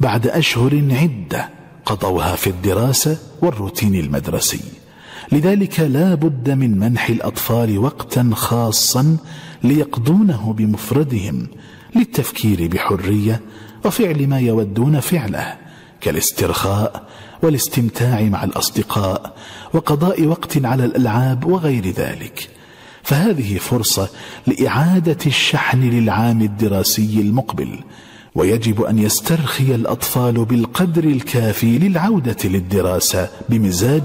بعد أشهر عدة قضوها في الدراسة والروتين المدرسي. لذلك لا بد من منح الأطفال وقتا خاصا ليقضونه بمفردهم للتفكير بحرية وفعل ما يودون فعله كالاسترخاء والاستمتاع مع الأصدقاء وقضاء وقت على الألعاب وغير ذلك. فهذه فرصة لإعادة الشحن للعام الدراسي المقبل، ويجب أن يسترخي الأطفال بالقدر الكافي للعودة للدراسة بمزاج